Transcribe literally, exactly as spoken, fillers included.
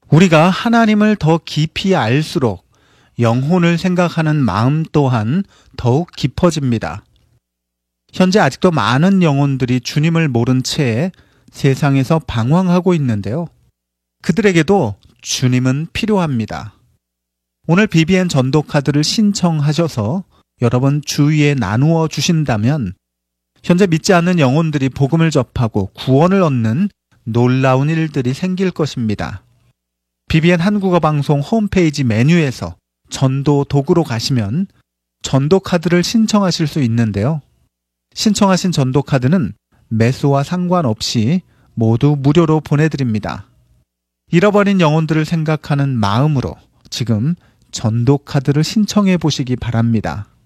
우리가 하나님을 더 깊이 알수록 영혼을 생각하는 마음 또한 더욱 깊어집니다. 현재 아직도 많은 영혼들이 주님을 모른 채 세상에서 방황하고 있는데요. 그들에게도 주님은 필요합니다. 오늘 비비엔 전도 카드를 신청하셔서 여러분 주위에 나누어 주신다면 현재 믿지 않는 영혼들이 복음을 접하고 구원을 얻는 놀라운 일들이 생길 것입니다. 비비엔 한국어 방송 홈페이지 메뉴에서 전도 도구로 가시면 전도 카드를 신청하실 수 있는데요. 신청하신 전도 카드는 매수와 상관없이 모두 무료로 보내드립니다. 잃어버린 영혼들을 생각하는 마음으로 지금 전도 카드를 신청해 보시기 바랍니다.